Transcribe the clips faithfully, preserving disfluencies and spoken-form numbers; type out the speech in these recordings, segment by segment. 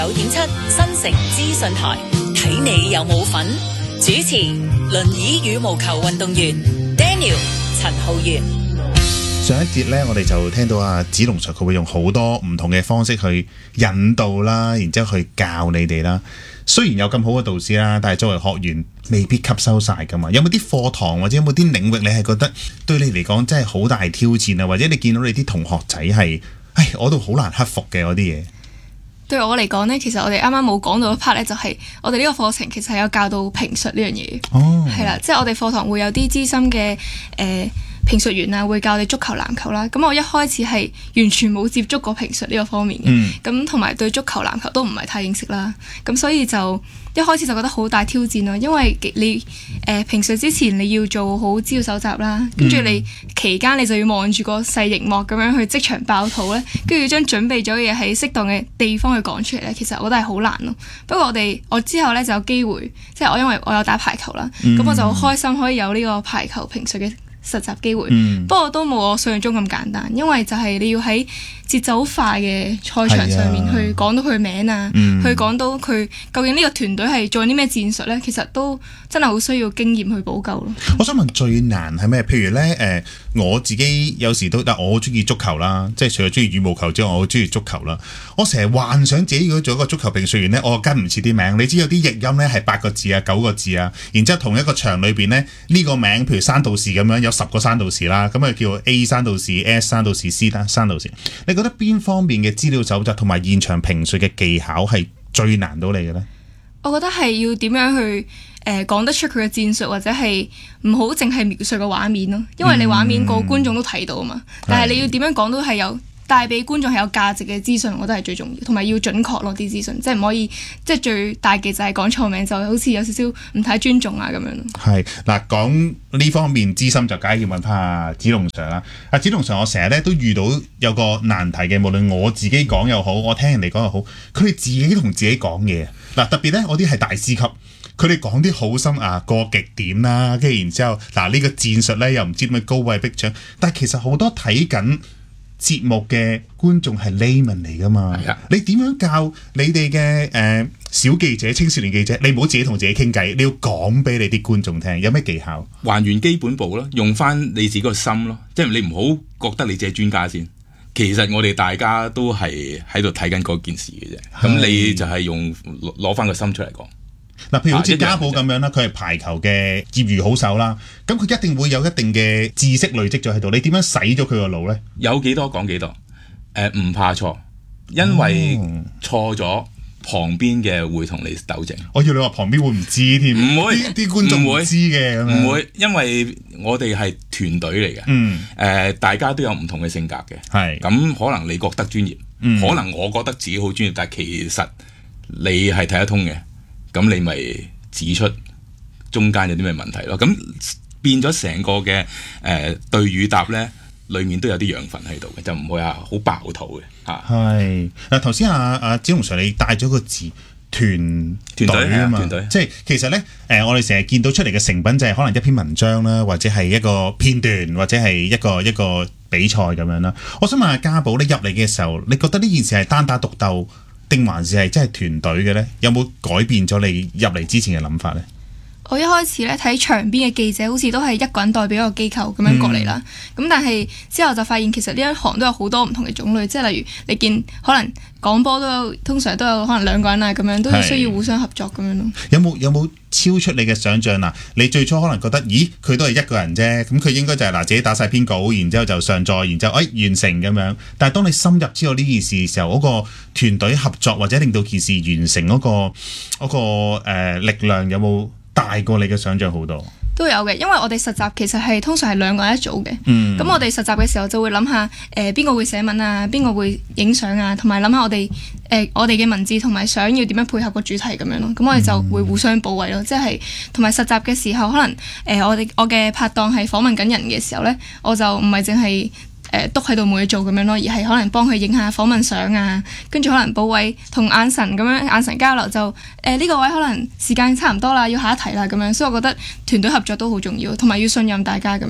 九點七新城資訊台，睇你有冇份。主持輪椅羽毛球運動員 Daniel 陳浩源。 上一節呢，我哋就聽到阿子龍 Sir 佢會用好多唔同嘅方式去引導啦，然之後去教你哋啦。雖然有咁好嘅導師啦，但係作為學員未必吸收晒噶嘛。有冇啲課堂或者有冇啲領域你係覺得對你嚟講真係好大挑戰啊？或者你見到你啲同學仔係，唉，我都好難克服嘅嗰啲嘢。 對我嚟講呢，其實我哋啱啱冇講到一 part 咧，就係我哋呢個課程其實係有教到評述呢樣嘢。哦，係啦，即係我哋課堂會有啲資深嘅誒。呃評述員啊，會教你足球、籃球啦。咁我一開始係完全冇接觸過評述呢個方面嘅，咁同埋對足球、籃球都唔係太認識啦。咁所以就一開始就覺得好大挑戰咯，因為你誒、呃、評述之前你要做好資料搜集啦，跟住你期間你就要望住個細熒幕咁樣去即場爆肚咧，跟住要將準備咗嘅嘢喺適當嘅地方去講出嚟咧。其實我覺得係好難咯。不過我哋我之後咧就有機會，即係我因為我有打排球啦，咁、嗯、我就好開心可以有呢個排球評述嘅實習機會，嗯、不過都冇我想象中咁簡單，因為就係你要喺節奏好快嘅賽場上面去講到佢名啊，嗯、去講到佢究竟呢個團隊係做啲咩戰術呢？其實都真係好需要經驗去補救咯。 我想問最難係咩？譬如呢，誒、呃，我自己有時都，但我好中意足球啦，即係除咗中意羽毛球之外，我好中意足球啦。我成日幻想自己如果做一個足球評述員呢，我跟唔切啲名。你知有啲譯音呢係八個字啊、九個字啊，然之後同一個場裏邊呢，呢、呢個名，譬如山道士咁樣有十個山道士啦，咁啊叫 A 山道士、S 山道士、C 山道士。你覺得邊方面嘅資料搜集同埋現場評述嘅技巧係最難到你嘅呢？ 我覺得係要點樣去誒講、呃、得出佢嘅戰術，或者係唔好淨係描述個畫面咯，因為你畫面個觀眾都睇到啊嘛，嗯、但係你要點樣講都係有帶俾觀眾係有價值嘅資訊，我覺得係最重要，同埋要準確咯啲資訊，即係唔可以即係最大忌就係講錯名，就好似有少少唔太尊重啊咁樣咯。係嗱，講呢方面資深就梗係要問翻阿子龍 Sir 啦。阿子龍 Sir，我成日咧都遇到有個難題嘅，無論我自己講又好，我聽人哋講又好，佢哋自己同自己講嘢。嗱，特別咧，我啲係大師級，佢哋講啲好深啊，過極點啦，跟住然之後嗱呢、呢個戰術咧又唔知點樣高位逼搶，但係其實好多睇緊節目嘅觀眾係 layman 嚟噶嘛？係啊，你點樣教你哋嘅誒小記者、青少年記者？你唔好自己同自己傾偈，你要講俾你啲觀眾聽，有咩技巧？ 還原基本步咯，用翻你自己個心咯，即係你唔好覺得你自己專家先。其實我哋大家都係喺度睇緊嗰件事嘅啫，咁你就係用攞翻個心出嚟講。 嗱，譬如好似家寶咁樣啦，佢係排球嘅業餘好手啦，咁佢一定會有一定嘅知識累積咗喺度。你點樣洗咗佢個腦咧？ 有幾多講幾多，誒、呃、唔怕錯，因為錯咗、哦、旁邊嘅會同你糾正。 我要你話旁邊會唔知添？唔會，啲觀眾唔知嘅， 唔會，因為我哋係團隊嚟嘅，嗯，誒、呃、大家都有唔同嘅性格嘅，係咁可能你覺得專業，嗯、可能我覺得自己好專業，但係其實你係睇得通嘅。咁你咪指出中間有啲咩問題咯？咁變咗成個嘅誒、呃、對與答咧，裡面都有啲養分喺度嘅，就唔會話好爆肚嘅嚇。係嗱，頭先阿阿子龍 Sir 你帶咗個字團團隊啊嘛，團隊即係其實咧誒、呃，我哋成日見到出嚟嘅成品就係可能一篇文章啦，或者係一個片段，或者係一個一個比賽咁樣啦。我想問下家寶，你入嚟嘅時候，你覺得呢件事係單打獨鬥，定還是係真係團隊嘅咧？有冇改變咗你入嚟之前嘅諗法咧？ 我一開始咧睇場邊嘅記者好似都係一個人代表一個機構咁樣過嚟啦，咁、嗯、但係之後就發現其實呢一行都有好多唔同嘅種類，即係例如你見可能講波都有，通常都有可能兩個人啊咁樣，都係需要互相合作咁樣咯。有冇有冇超出你嘅想像啊？你最初可能覺得，咦佢都係一個人啫，咁佢應該就係嗱自己打晒編稿，然之後就上載，然之後誒、哎、完成咁樣。但係當你深入知道呢件事嘅時候，嗰、那個團隊合作或者令到件事完成嗰、那個嗰、那個呃、力量有冇大過你嘅想像好多？ 都有嘅，因為我哋實習其實係通常係兩個人一組嘅。咁、嗯、我哋實習嘅時候就會諗下誒邊個會寫文啊，邊個會影相啊，同埋諗下我哋誒、呃、我哋嘅文字同埋相要點樣配合個主題咁樣咯。咁我哋就會互相補位咯，即係同埋實習嘅時候，可能誒、呃、我哋我嘅拍檔係訪問緊人嘅時候咧，我就唔係淨係誒篤喺度冇嘢做咁樣咯，而係可能幫佢影下訪問相啊，跟住可能補位同眼神咁樣眼神交流就誒呢、呃這個位可能時間差唔多啦，要下一題啦咁樣，所以我覺得團隊合作都好重要，同埋要信任大家咁樣咯。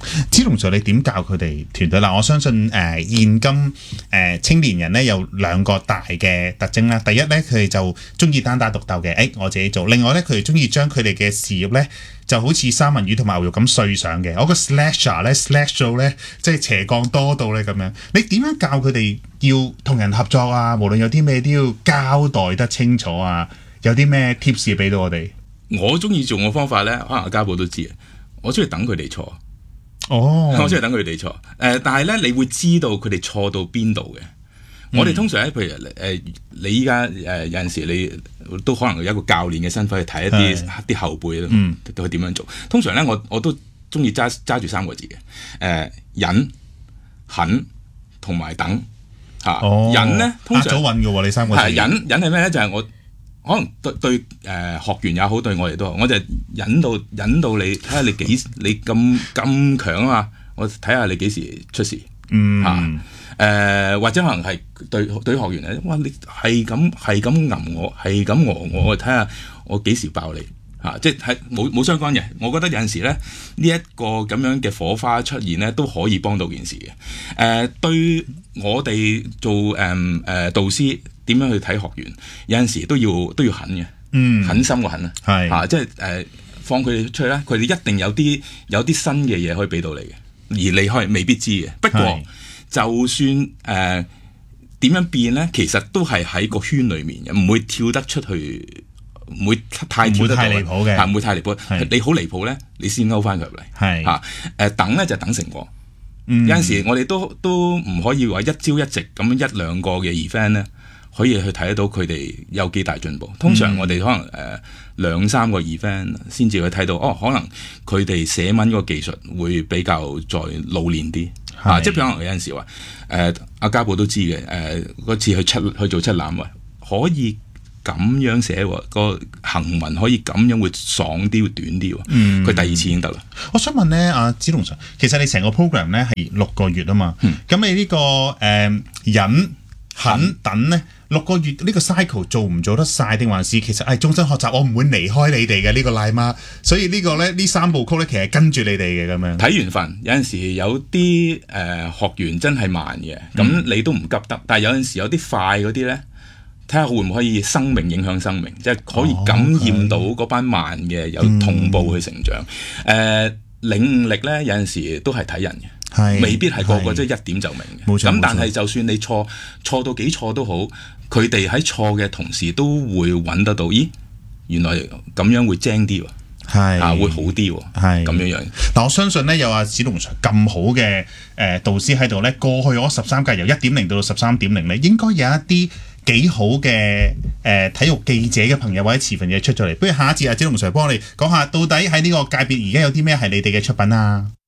子龍 Sir，你點教佢哋團隊？嗱，我相信誒、呃、現今誒、呃、青年人咧有兩個大嘅特徵啦。第一咧，佢哋就中意單打獨鬥嘅，誒、哎、我自己做。另外咧，佢哋中意將佢哋嘅事業咧就好似三文魚同埋牛肉咁碎上嘅。我個 slasher 咧 slash 到咧，即係斜槓多到咧咁樣。你點樣教佢哋要同人合作啊？無論有啲咩都要交代得清楚啊！有啲咩 tips 俾到我哋？ 我中意做嘅方法咧，可能阿家寶都知嘅。我中意等佢哋錯。 哦， 我中意等佢哋錯。誒、呃，但係咧，你會知道佢哋錯到邊度嘅。嗯、我哋通常咧，譬如誒、呃，你依家誒有陣時你都可能有一個教練嘅身份去睇一啲啲後輩咯，佢點樣做。通常咧，我我都中意揸揸住三個字嘅，誒、呃，忍、狠同埋等嚇。啊哦、忍咧，通常早揾嘅喎，你三個字。 係忍忍係咩咧？就係、是、我。可能對對誒、呃、學員也好，對我哋都好，我就忍到忍到你睇下你幾你咁咁強啊！我睇下你幾時出事， 嗯嚇誒、呃、或者可能係對對學員咧，哇！你係咁係咁揞我，係咁餓我，我睇下我幾時爆你嚇、啊，即係冇冇相關嘅。我覺得有陣時咧，呢、這、一個咁樣嘅火花出現咧，都可以幫到件事嘅。誒、呃、對我哋做誒誒、呃、導師。點樣去睇學員？有陣時都要都要狠嘅，嗯，狠心個狠啊，係嚇，即係誒放佢哋出去咧，佢哋一定有啲有啲新嘅嘢可以俾到你嘅，而你可以未必知嘅。不過是就算誒點、呃、樣變咧，其實都係喺個圈裡面嘅，唔會跳得出去，唔會太跳得太離譜嘅， 唔會太離譜。是你好離譜咧，你先勾翻佢入嚟，係嚇誒等咧就等成果。嗯、有陣時我哋都都唔可以話一朝一夕咁一兩個嘅 event 咧。可以去睇得到佢哋有幾大進步。通常我哋可能誒、呃、兩三個 event 先至去睇到，哦，可能佢哋寫文個技術會比較再老練啲。是啊，即係譬如有陣時話誒阿家寶都知嘅，誒、呃、嗰次去出去做七欖位，可以咁樣寫喎，個行文可以咁樣會爽啲，會短啲喎。佢、嗯、第二次已經得啦。 我想問咧，阿子龍 Sir，其實你成個 program 咧係六個月啊嘛。咁、嗯、你呢、呢個誒、呃、忍狠等咧？六個月呢個 cycle 做唔做得晒，定還是其實係終身學習？我唔會離開你哋嘅呢個奶媽，所以個呢個咧呢三部曲咧，其實跟住你哋嘅咁樣。睇緣分，有陣時有啲誒、呃、學員真係慢嘅，咁、嗯、你都唔急得。但係有陣時有啲快嗰啲咧，睇下會唔可以生命影響生命，即係可以感染到嗰班慢嘅有同步去成長。誒、嗯呃、領悟力咧，有陣時都係睇人嘅。未必係個個即係一點就明嘅，咁但係就算你錯錯到幾錯都好，佢哋喺錯嘅同時都會揾得到，咦，原來咁樣會精啲喎，係啊，會好啲喎，係咁樣樣。 但我相信咧，有阿子龍 Sir 咁好嘅誒、呃、導師喺度咧，過去嗰十三屆由一點零到十三點零咧，應該有一啲幾好嘅誒、呃、體育記者嘅朋友或者持份者出咗嚟。不如下一節阿子龍 Sir 幫我哋講下，到底喺呢個界別而家有啲咩係你哋嘅出品啊？